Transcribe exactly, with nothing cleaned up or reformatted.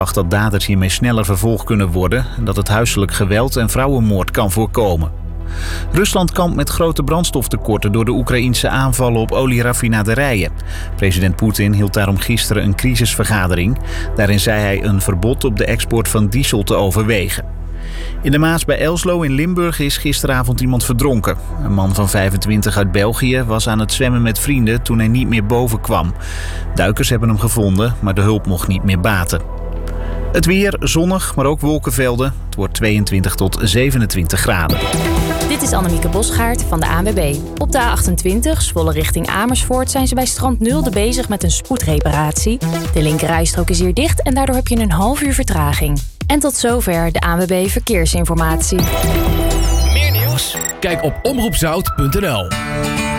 verwacht dat daders hiermee sneller vervolgd kunnen worden en dat het huiselijk geweld en vrouwenmoord kan voorkomen. Rusland kampt met grote brandstoftekorten door de Oekraïense aanvallen op olieraffinaderijen. President Poetin hield daarom gisteren een crisisvergadering. Daarin zei hij een verbod op de export van diesel te overwegen. In de Maas bij Elslo in Limburg is gisteravond iemand verdronken. Een man van vijfentwintig uit België was aan het zwemmen met vrienden toen hij niet meer boven kwam. Duikers hebben hem gevonden, maar de hulp mocht niet meer baten. Het weer zonnig, maar ook wolkenvelden. Het wordt tweeëntwintig tot zevenentwintig graden. Dit is Annemieke Bosgaard van de A N W B. Op de A achtentwintig, Zwolle richting Amersfoort, zijn ze bij Strand Nulde bezig met een spoedreparatie. De linkerrijstrook is hier dicht en daardoor heb je een half uur vertraging. En tot zover de A N W B Verkeersinformatie. Meer nieuws? Kijk op omroep zout punt n l.